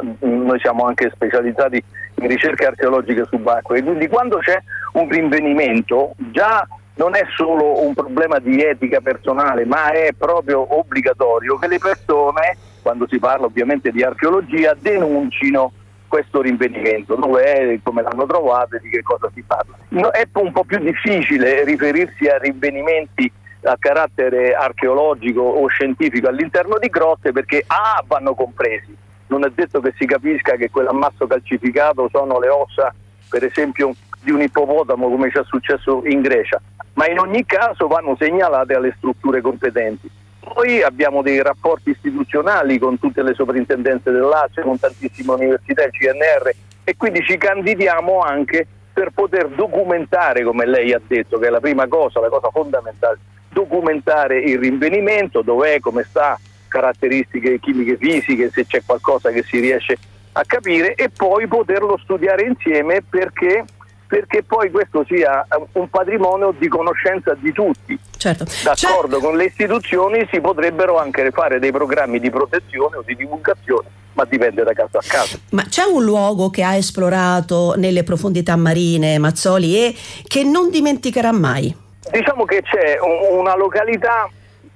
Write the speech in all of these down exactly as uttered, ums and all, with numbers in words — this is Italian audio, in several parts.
noi siamo anche specializzati in ricerche archeologiche subacquee, quindi quando c'è un rinvenimento già non è solo un problema di etica personale, ma è proprio obbligatorio che le persone, quando si parla ovviamente di archeologia, denuncino questo rinvenimento, dove è, come l'hanno trovato e di che cosa si parla. No, è un po' più difficile riferirsi a rinvenimenti a carattere archeologico o scientifico all'interno di grotte, perché A, vanno compresi, non è detto che si capisca che quell'ammasso calcificato sono le ossa, per esempio, di un ippopotamo, come ci è successo in Grecia, ma in ogni caso vanno segnalate alle strutture competenti. Poi abbiamo dei rapporti istituzionali con tutte le soprintendenze del Lazio, con tantissime università, il C N R, e quindi ci candidiamo anche per poter documentare, come lei ha detto, che è la prima cosa, la cosa fondamentale, documentare il rinvenimento, dov'è, come sta, caratteristiche chimiche, fisiche, se c'è qualcosa che si riesce a capire, e poi poterlo studiare insieme perché perché poi questo sia un patrimonio di conoscenza di tutti. Certo. D'accordo, C'è... con le istituzioni si potrebbero anche fare dei programmi di protezione o di divulgazione, ma dipende da caso a caso. Ma c'è un luogo che ha esplorato nelle profondità marine, Mazzoli, e che non dimenticherà mai? Diciamo che c'è un, una località,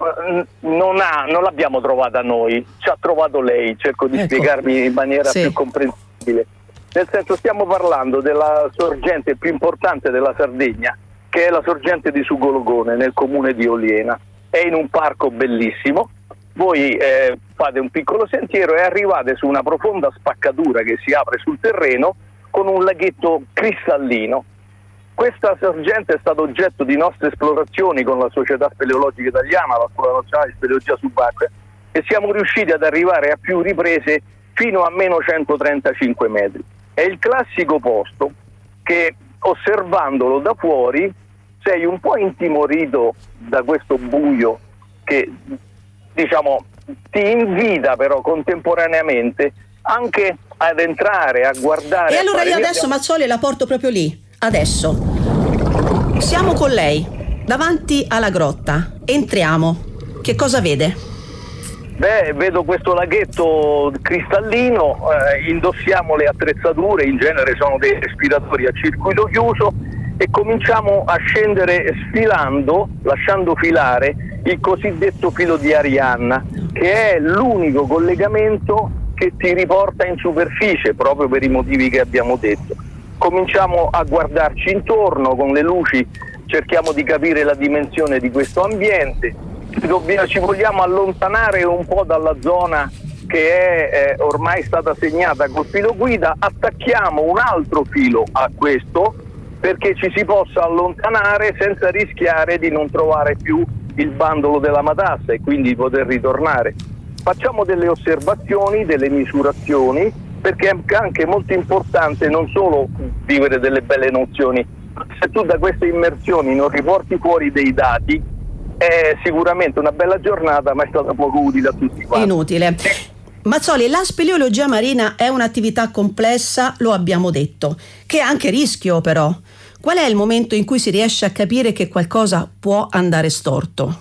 non, ha, non l'abbiamo trovata noi, ci ha trovato lei, cerco di ecco. spiegarmi in maniera sì. più comprensibile. Nel senso, stiamo parlando della sorgente più importante della Sardegna, che è la sorgente di Sugologone, nel comune di Oliena. È in un parco bellissimo, voi eh, fate un piccolo sentiero e arrivate su una profonda spaccatura che si apre sul terreno con un laghetto cristallino. Questa sorgente è stata oggetto di nostre esplorazioni con la Società Speleologica Italiana, la Scuola Nazionale di Speleologia Subacquea, e siamo riusciti ad arrivare a più riprese fino a meno centotrentacinque metri. È il classico posto che, osservandolo da fuori, sei un po' intimorito da questo buio che, diciamo, ti invita però contemporaneamente anche ad entrare, a guardare. E allora io adesso, Mazzoli, la porto proprio lì, adesso. Siamo con lei, davanti alla grotta. Entriamo. Che cosa vede? Beh, vedo questo laghetto cristallino, eh, indossiamo le attrezzature, in genere sono dei respiratori a circuito chiuso, e cominciamo a scendere sfilando, lasciando filare il cosiddetto filo di Arianna, che è l'unico collegamento che ti riporta in superficie, proprio per i motivi che abbiamo detto. Cominciamo a guardarci intorno con le luci, cerchiamo di capire la dimensione di questo ambiente. Dobbiamo, ci vogliamo allontanare un po' dalla zona che è eh, ormai stata segnata col filo guida, attacchiamo un altro filo a questo perché ci si possa allontanare senza rischiare di non trovare più il bandolo della matassa e quindi poter ritornare. Facciamo delle osservazioni, delle misurazioni, perché è anche molto importante non solo vivere delle belle nozioni, se tu da queste immersioni non riporti fuori dei dati, è sicuramente una bella giornata, ma è stata poco utile a tutti quanti. Inutile. Mazzoli, la speleologia marina è un'attività complessa, lo abbiamo detto, che ha anche rischio però. Qual è il momento in cui si riesce a capire che qualcosa può andare storto?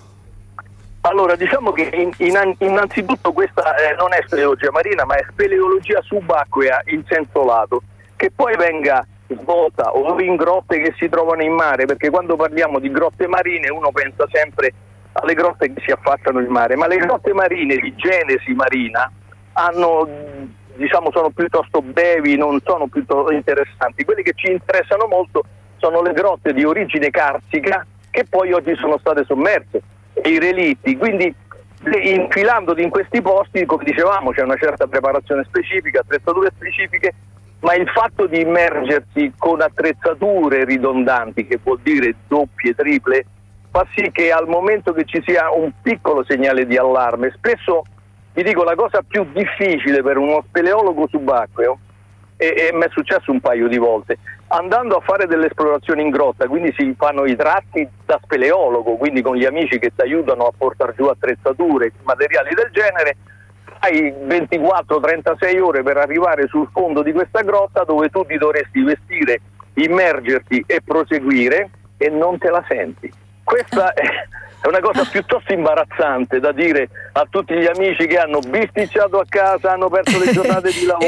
Allora, diciamo che in, in, innanzitutto questa eh, non è speleologia marina, ma è speleologia subacquea in senso lato, che poi venga svolta o in grotte che si trovano in mare, perché quando parliamo di grotte marine uno pensa sempre alle grotte che si affacciano in mare, ma le grotte marine di genesi marina hanno, diciamo, sono piuttosto brevi, non sono piuttosto interessanti. Quelli che ci interessano molto sono le grotte di origine carsica che poi oggi sono state sommerse, e i relitti. Quindi infilandoti in questi posti, come dicevamo, c'è una certa preparazione specifica, attrezzature specifiche, ma il fatto di immergersi con attrezzature ridondanti, che vuol dire doppie, triple, fa sì che al momento che ci sia un piccolo segnale di allarme, spesso, vi dico, la cosa più difficile per uno speleologo subacqueo, e, e mi è successo un paio di volte, andando a fare delle esplorazioni in grotta, quindi si fanno i tratti da speleologo, quindi con gli amici che ti aiutano a portare giù attrezzature, materiali del genere, hai ventiquattro trentasei ore per arrivare sul fondo di questa grotta dove tu ti dovresti vestire, immergerti e proseguire, e non te la senti. Questa è una cosa piuttosto imbarazzante da dire a tutti gli amici che hanno bisticciato a casa, hanno perso le giornate di lavoro.